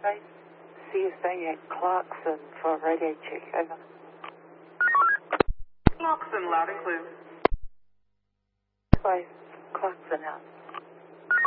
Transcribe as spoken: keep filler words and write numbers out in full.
Base, C S A at Clarkson for radio check, over. Clarkson, loud and clear. Base, Clarkson out.